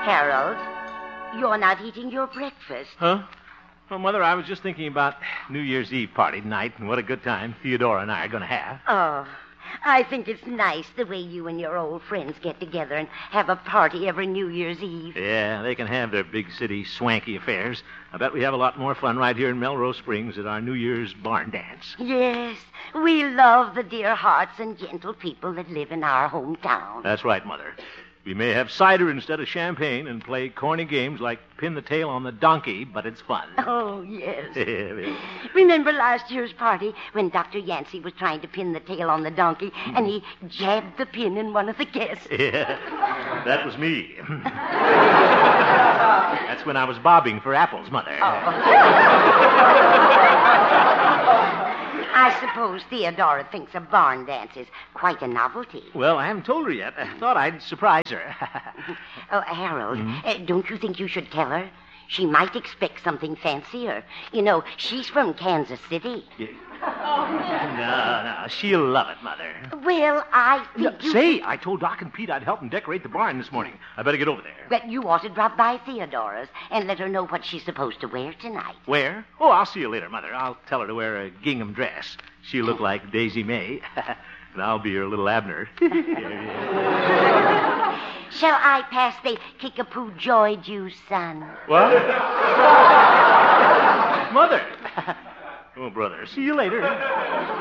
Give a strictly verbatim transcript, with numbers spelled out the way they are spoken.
Harold, you're not eating your breakfast. Huh? Well, Mother, I was just thinking about New Year's Eve party tonight and what a good time Theodora and I are going to have. Oh, I think it's nice the way you and your old friends get together and have a party every New Year's Eve. Yeah, they can have their big city swanky affairs. I bet we have a lot more fun right here in Melrose Springs at our New Year's barn dance. Yes, we love the dear hearts and gentle people that live in our hometown. That's right, Mother. We may have cider instead of champagne and play corny games like pin the tail on the donkey, but it's fun. Oh, yes. Remember last year's party when Doctor Yancey was trying to pin the tail on the donkey mm. and he jabbed the pin in one of the guests? Yeah, that was me. That's when I was bobbing for apples, Mother. Oh. I suppose Theodora thinks a barn dance is quite a novelty. Well, I haven't told her yet. I thought I'd surprise her. Oh, Harold, mm-hmm. uh, don't you think you should tell her? She might expect something fancier. You know, she's from Kansas City. Yeah. No, no, she'll love it, Mother. Well, I think no, you... Say, I told Doc and Pete I'd help them decorate the barn this morning. I better get over there. But you ought to drop by Theodora's and let her know what she's supposed to wear tonight. Where? Oh, I'll see you later, Mother. I'll tell her to wear a gingham dress. She'll look like Daisy May, and I'll be her little Abner. Shall I pass the Kickapoo Joy Juice, son? What? Mother! Oh, brother, see you later.